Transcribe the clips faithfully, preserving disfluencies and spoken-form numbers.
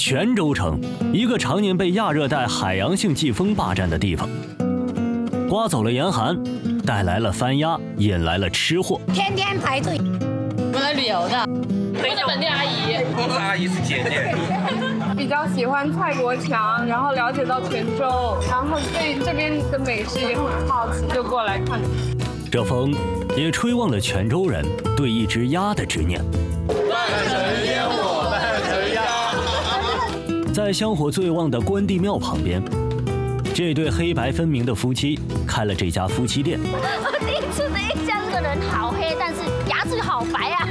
泉州城，一个常年被亚热带海洋性季风霸占的地方，刮走了严寒，带来了番鸭，引来了吃货， 天天排队。 我来旅游的，我是本地阿姨， 不是阿姨是姐姐。 比较喜欢蔡国强，然后了解到泉州，然后对这边的美食也很好奇，就过来看。 这风也吹旺了泉州人对一只鸭的执念。 半城烟火半城鸭。 在香火最旺的关帝庙旁边，这对黑白分明的夫妻开了这家夫妻店。 我第一次的印象，这个人好黑，但是牙齿好白啊。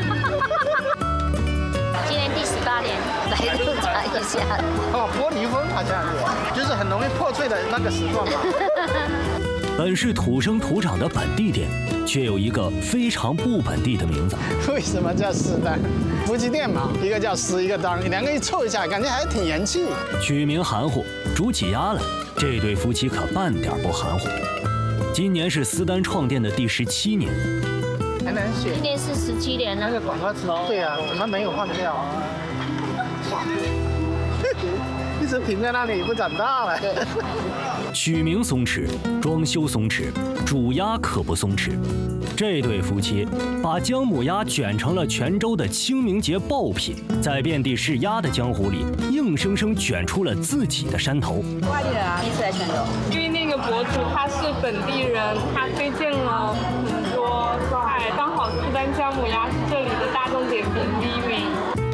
今年第十八年来入场一下。 哦，玻璃风好像是，就是很容易破碎的那个时段嘛。 本是土生土长的本地店，却有一个非常不本地的名字。 为什么叫丝丹？夫妻店嘛，一个叫丝，一个丹，两个一凑一下，感觉还挺洋气。 取名含糊，煮起鸭来，这对夫妻可半点不含糊。今年是丝丹创店的第十七年， 还能选。 今年是十七年了。 那个广告词，对啊，怎么没有换掉？一直停在那里不长大了。 取名松弛，装修松弛，煮鸭可不松弛。这对夫妻把姜母鸭卷成了泉州的清明节爆品，在遍地是鸭的江湖里，硬生生卷出了自己的山头。 外地人啊，第一次来泉州。 因为那个博主他是本地人，他推荐了很多菜，刚好丝丹姜母鸭是这里的大众点评第一名。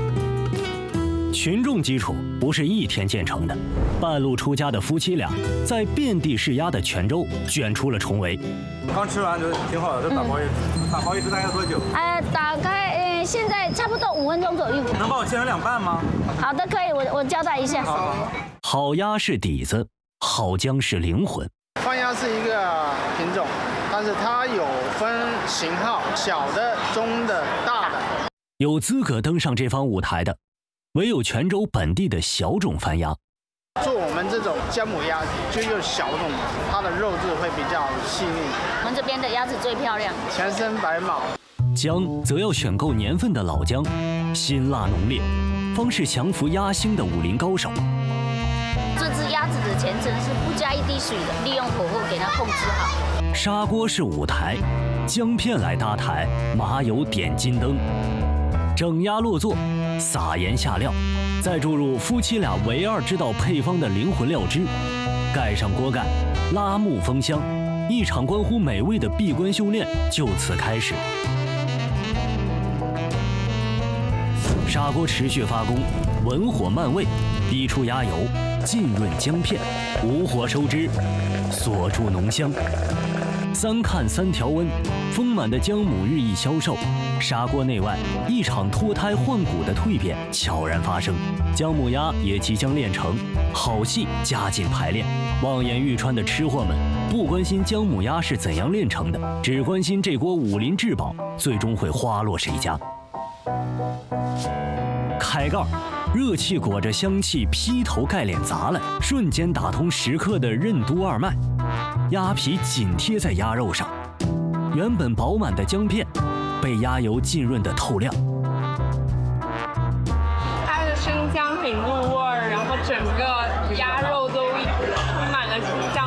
群众基础不是一天建成的，半路出家的夫妻俩在遍地是鸭的泉州卷出了重围。 刚吃完就挺好的，这打包一、嗯、打包一只大概多久？ 呃，打开，呃，现在差不多五分钟左右。 能帮我切成两半吗？ 好的，可以，我我交代一下。 好。 好鸭是底子，好姜是灵魂。 番鸭是一个品种，但是它有分型号，小的、中的、大的。 有资格登上这方舞台的，唯有泉州本地的小种番鸭。 做我们这种姜母鸭就用小种，它的肉质会比较细腻。 我们这边的鸭子最漂亮， 全身白毛。 姜则要选购年份的老姜，辛辣浓烈，方是降服鸭星的武林高手。 这只鸭子的前程是不加一滴水的，利用火候给它控制好。 砂锅是舞台，姜片来搭台，麻油点金灯。整鸭落座，撒盐下料，再注入夫妻俩唯二知道配方的灵魂料汁，盖上锅盖，拉木封香，一场关乎美味的闭关修炼就此开始。砂锅持续发功，文火慢煨，逼出鸭油，浸润姜片，无火收汁，锁住浓香。三看三调温，丰满的姜母日益消瘦，砂锅内外一场脱胎换骨的蜕变悄然发生。姜母鸭也即将炼成，好戏加紧排练。望眼欲穿的吃货们不关心姜母鸭是怎样炼成的，只关心这锅武林至宝最终会花落谁家。开盖，热气裹着香气劈头盖脸砸来，瞬间打通食客的任督二脉。鸭皮紧贴在鸭肉上，原本饱满的姜片被鸭油浸润得透亮。 它的生姜很入味儿，然后整个鸭肉